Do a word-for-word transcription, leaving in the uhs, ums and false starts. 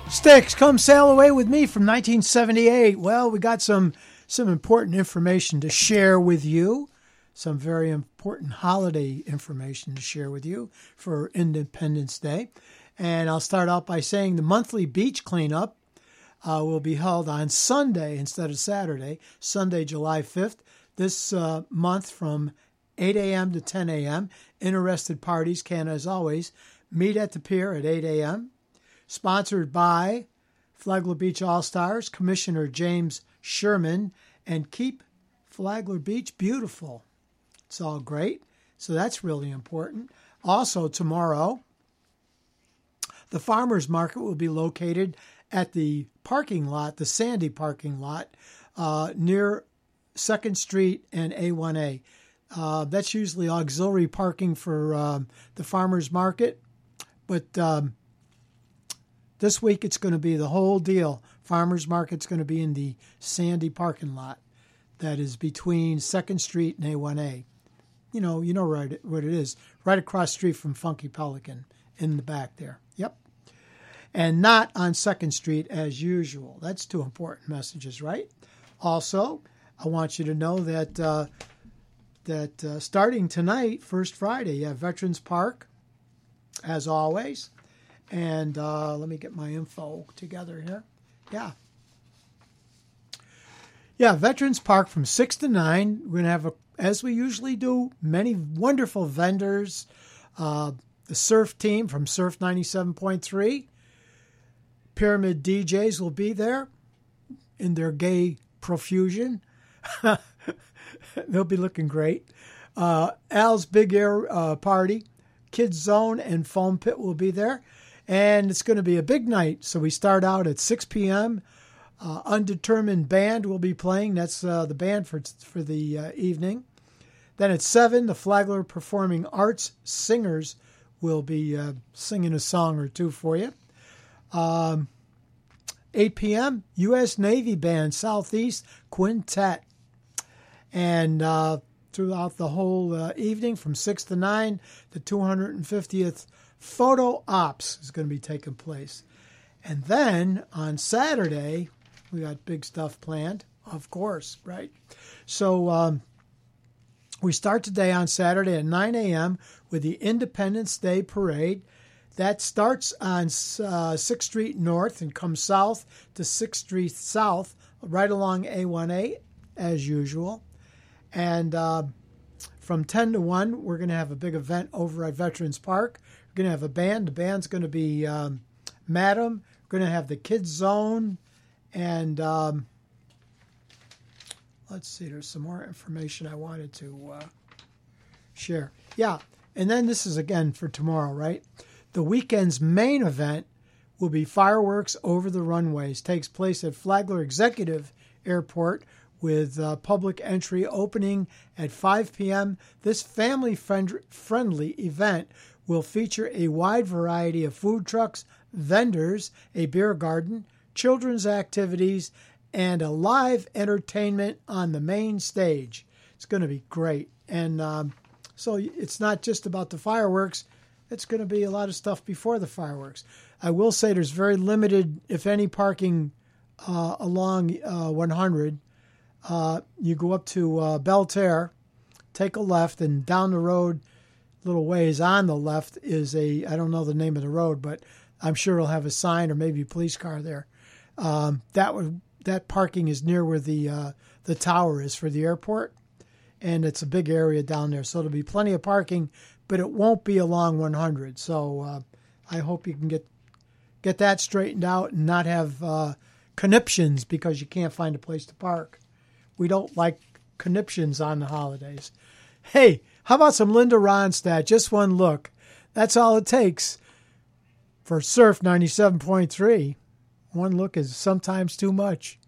Sticks, come sail away with me from nineteen seventy-eight. Well, we got some some important information to share with you. Some very important holiday information to share with you for Independence Day. And I'll start out by saying the monthly beach cleanup uh, will be held on Sunday instead of Saturday, Sunday, July fifth, this uh, month from eight a.m. to ten a.m. Interested parties can, as always, meet at the pier at eight a.m. Sponsored by Flagler Beach All-Stars, Commissioner James Sherman, and Keep Flagler Beach Beautiful. It's all great. So that's really important. Also, tomorrow, the farmers market will be located at the parking lot, the Sandy parking lot, uh, near second Street and A one A. Uh, that's usually auxiliary parking for um, the farmers market. But um, this week it's going to be the whole deal. Farmers market's going to be in the Sandy parking lot that is between second Street and A one A. You know, you know right what it is. Right across the street from Funky Pelican in the back there. Yep. And not on second Street as usual. That's two important messages, right? Also, I want you to know that uh, that uh, starting tonight, First Friday, you have Veterans Park, as always. And uh, let me get my info together here. Yeah. Yeah, Veterans Park from six to nine. We're going to have, a, as we usually do, many wonderful vendors. Uh, the surf team from Surf ninety-seven point three. Pyramid D Js will be there in their gay profusion. They'll be looking great. Uh, Al's Big Air uh, Party, Kids Zone, and Foam Pit will be there. And it's going to be a big night. So we start out at six p.m. Uh, Undetermined Band will be playing. That's uh, the band for for the uh, evening. Then at seven, the Flagler Performing Arts Singers will be uh, singing a song or two for you. Um, eight p.m., U S Navy Band Southeast Quintet. And uh, throughout the whole uh, evening from six to nine, the two hundred fiftieth Photo Ops is going to be taking place. And then on Saturday, we got big stuff planned, of course, right? So um, we start today on Saturday at nine a.m. with the Independence Day Parade. That starts on uh, sixth Street North and comes south to sixth Street South, right along A one A, as usual. And uh, from ten to one, we're going to have a big event over at Veterans Park. We're going to have a band. The band's going to be um, Madam. We're going to have the Kids Zone. And um, let's see, there's some more information I wanted to uh, share. Yeah, and then this is, again, for tomorrow, right? The weekend's main event will be fireworks over the runways. Takes place at Flagler Executive Airport with uh, public entry opening at five p.m. This family-friendly event will feature a wide variety of food trucks, vendors, a beer garden, children's activities, and a live entertainment on the main stage. It's going to be great. And um, so it's not just about the fireworks. It's going to be a lot of stuff before the fireworks. I will say there's very limited, if any, parking uh, along uh, one hundred. Uh, you go up to uh, Belterre, take a left, and down the road, little ways on the left is a, I don't know the name of the road, but I'm sure it'll have a sign or maybe a police car there. Um, that would that parking is near where the uh, the tower is for the airport, and it's a big area down there, so there'll be plenty of parking, but it won't be along one hundred. So uh, I hope you can get get that straightened out and not have uh, conniptions because you can't find a place to park. We don't like conniptions on the holidays. Hey, how about some Linda Ronstadt? Just one look. That's all it takes for Surf ninety-seven point three. One look is sometimes too much.